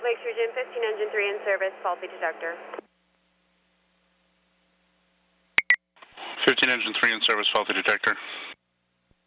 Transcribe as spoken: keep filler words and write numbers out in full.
Lake Region, fifteen engine three in service, faulty detector. fifteen engine three in service, faulty detector.